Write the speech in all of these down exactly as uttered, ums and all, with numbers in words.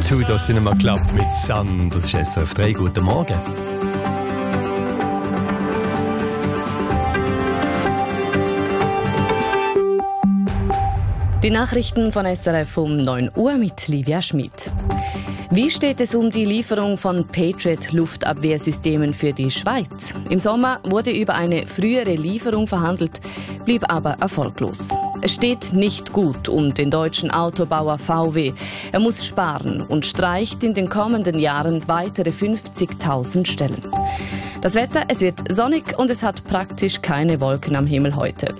To the Cinema Club mit Sun. Das ist S R F drei. Guten Morgen. Die Nachrichten von S R F um neun Uhr mit Livia Schmid. Wie steht es um die Lieferung von Patriot-Luftabwehrsystemen für die Schweiz? Im Sommer wurde über eine frühere Lieferung verhandelt, blieb aber erfolglos. Es steht nicht gut um den deutschen Autobauer V W. Er muss sparen und streicht in den kommenden Jahren weitere fünfzigtausend Stellen. Das Wetter, es wird sonnig und es hat praktisch keine Wolken am Himmel heute.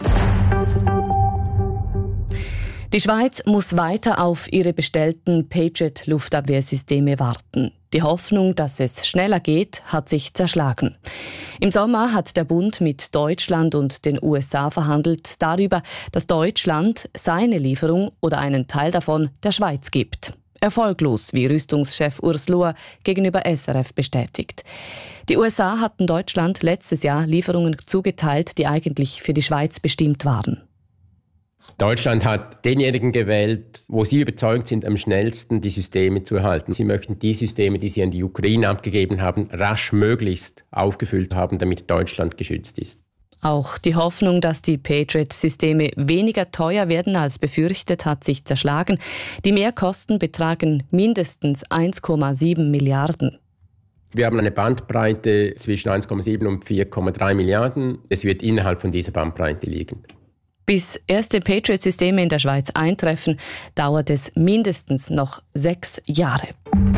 Die Schweiz muss weiter auf ihre bestellten Patriot-Luftabwehrsysteme warten. Die Hoffnung, dass es schneller geht, hat sich zerschlagen. Im Sommer hat der Bund mit Deutschland und den U S A verhandelt darüber, dass Deutschland seine Lieferung oder einen Teil davon der Schweiz gibt. Erfolglos, wie Rüstungschef Urs Lohr gegenüber S R F bestätigt. Die U S A hatten Deutschland letztes Jahr Lieferungen zugeteilt, die eigentlich für die Schweiz bestimmt waren. Deutschland hat denjenigen gewählt, wo sie überzeugt sind, am schnellsten die Systeme zu erhalten. Sie möchten die Systeme, die sie an die Ukraine abgegeben haben, rasch möglichst aufgefüllt haben, damit Deutschland geschützt ist. Auch die Hoffnung, dass die Patriot-Systeme weniger teuer werden als befürchtet, hat sich zerschlagen. Die Mehrkosten betragen mindestens eins Komma sieben Milliarden. Wir haben eine Bandbreite zwischen eins Komma sieben und vier Komma drei Milliarden. Es wird innerhalb von dieser Bandbreite liegen. Bis erste Patriot-Systeme in der Schweiz eintreffen, dauert es mindestens noch sechs Jahre.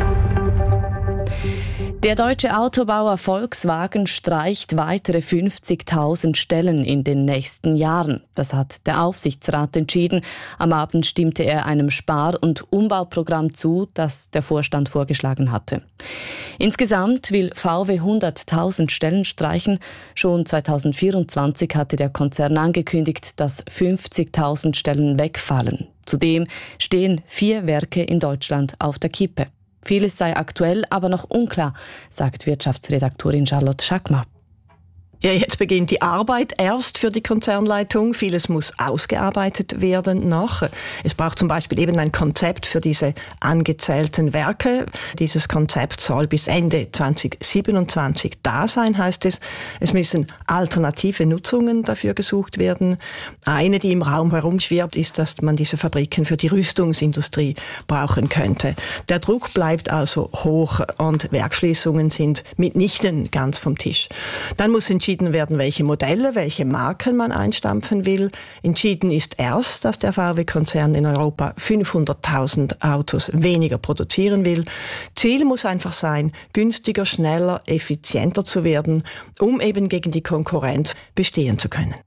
Der deutsche Autobauer Volkswagen streicht weitere fünfzigtausend Stellen in den nächsten Jahren. Das hat der Aufsichtsrat entschieden. Am Abend stimmte er einem Spar- und Umbauprogramm zu, das der Vorstand vorgeschlagen hatte. Insgesamt will V W hunderttausend Stellen streichen. Schon zweitausendvierundzwanzig hatte der Konzern angekündigt, dass fünfzigtausend Stellen wegfallen. Zudem stehen vier Werke in Deutschland auf der Kippe. Vieles sei aktuell, aber noch unklar, sagt Wirtschaftsredaktorin Charlotte Schackmar. Ja, jetzt beginnt die Arbeit erst für die Konzernleitung. Vieles muss ausgearbeitet werden noch. Es braucht zum Beispiel eben ein Konzept für diese angezählten Werke. Dieses Konzept soll bis Ende zweitausendsiebenundzwanzig da sein, heißt es. Es müssen alternative Nutzungen dafür gesucht werden. Eine, die im Raum herumschwirrt, ist, dass man diese Fabriken für die Rüstungsindustrie brauchen könnte. Der Druck bleibt also hoch und Werksschließungen sind mitnichten ganz vom Tisch. Dann muss entschieden werden, welche Modelle, welche Marken man einstampfen will. Entschieden ist erst, dass der V W-Konzern in Europa fünfhunderttausend Autos weniger produzieren will. Ziel muss einfach sein, günstiger, schneller, effizienter zu werden, um eben gegen die Konkurrenz bestehen zu können.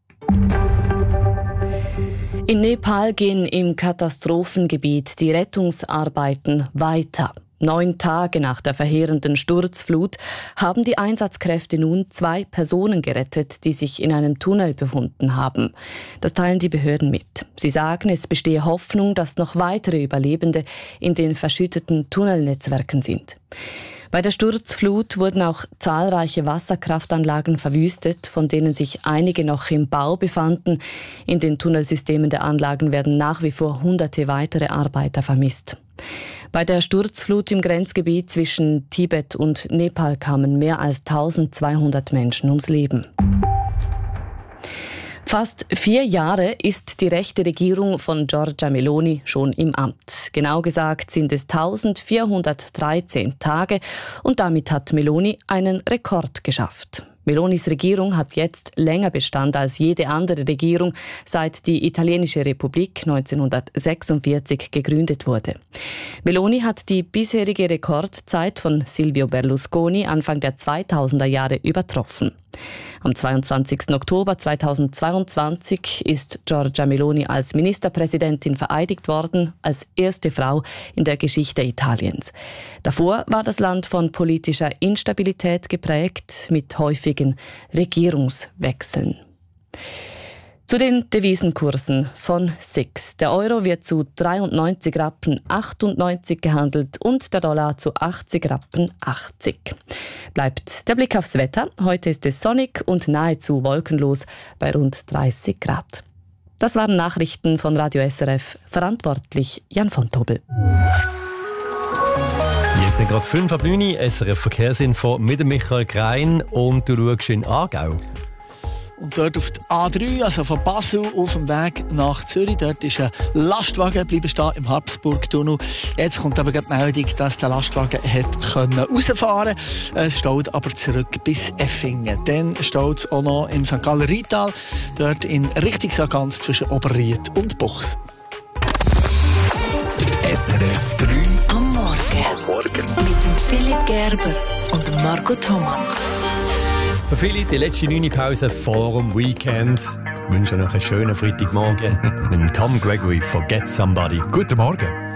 In Nepal gehen im Katastrophengebiet die Rettungsarbeiten weiter. Neun Tage nach der verheerenden Sturzflut haben die Einsatzkräfte nun zwei Personen gerettet, die sich in einem Tunnel befunden haben. Das teilen die Behörden mit. Sie sagen, es bestehe Hoffnung, dass noch weitere Überlebende in den verschütteten Tunnelnetzwerken sind. Bei der Sturzflut wurden auch zahlreiche Wasserkraftanlagen verwüstet, von denen sich einige noch im Bau befanden. In den Tunnelsystemen der Anlagen werden nach wie vor hunderte weitere Arbeiter vermisst. Bei der Sturzflut im Grenzgebiet zwischen Tibet und Nepal kamen mehr als eintausendzweihundert Menschen ums Leben. Fast vier Jahre ist die rechte Regierung von Giorgia Meloni schon im Amt. Genau gesagt sind es eintausendvierhundertdreizehn Tage und damit hat Meloni einen Rekord geschafft. Melonis Regierung hat jetzt länger Bestand als jede andere Regierung, seit die italienische Republik neunzehnhundertsechsundvierzig gegründet wurde. Meloni hat die bisherige Rekordzeit von Silvio Berlusconi Anfang der zweitausender Jahre übertroffen. Am zweiundzwanzigsten Oktober zweitausendzweiundzwanzig ist Giorgia Meloni als Ministerpräsidentin vereidigt worden, als erste Frau in der Geschichte Italiens. Davor war das Land von politischer Instabilität geprägt, mit häufigen Regierungswechseln. Zu den Devisenkursen von S I X. Der Euro wird zu dreiundneunzig Rappen achtundneunzig gehandelt und der Dollar zu achtzig Rappen achtzig. Bleibt der Blick aufs Wetter. Heute ist es sonnig und nahezu wolkenlos bei rund dreißig Grad. Das waren Nachrichten von Radio S R F. Verantwortlich Jan von Tobel. Es sind gerade fünf ab neun, S R F Verkehrsinfo mit dem Michael Krein und du schaust in Aargau. Und dort auf die A drei, also von Basel auf dem Weg nach Zürich, dort ist ein Lastwagen bleiben stehen im Habsburg-Tunnel. Jetzt kommt aber die Meldung, dass der Lastwagen hat können rausfahren konnte. Es staut aber zurück bis Effingen. Dann staut es auch noch im Sankt Galler Rheintal, dort in Richtung Sankt Ganz zwischen Oberried und Buchs. S R F drei am Morgen. Am Morgen. Mit dem Philipp Gerber und dem Marco Thomann. Für viele die letzte neune Pause vor dem Weekend. Ich wünsche euch einen schönen Freitagmorgen mit dem Tom Gregory «Forget Somebody». Guten Morgen.